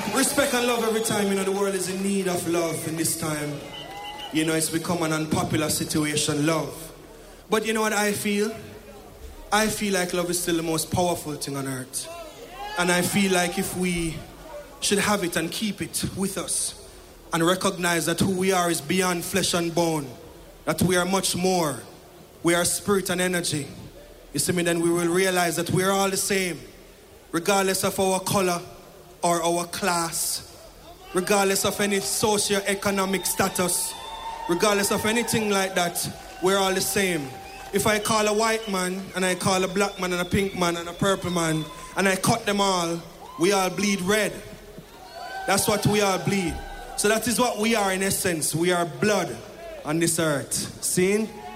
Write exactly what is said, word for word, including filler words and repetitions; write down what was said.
Respect and love every time, you know, the world is in need of love in this time. You know, it's become an unpopular situation, love. But you know what I feel? I feel like love is still the most powerful thing on earth. And I feel like if we should have it and keep it with us and recognize that who we are is beyond flesh and bone, that we are much more. We are spirit and energy. You see me, then we will realize that we are all the same, regardless of our color or our class, regardless of any socio-economic status, regardless of anything like that, we're all the same. If I call a white man, and I call a black man, and a pink man, and a purple man, and I cut them all, we all bleed red. That's what we all bleed. So that is what we are in essence. We are blood on this earth. Seen?